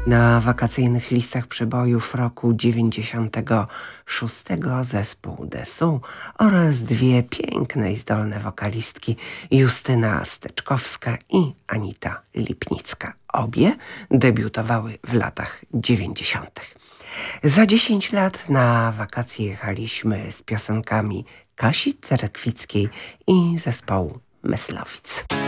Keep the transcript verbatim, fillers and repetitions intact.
Na wakacyjnych listach przebojów roku dziewięćdziesiątego szóstego zespół Dessous oraz dwie piękne i zdolne wokalistki Justyna Steczkowska i Anita Lipnicka. Obie debiutowały w latach dziewięćdziesiątych. Za dziesięć lat na wakacje jechaliśmy z piosenkami Kasi Cerekwickiej i zespołu Myslowic.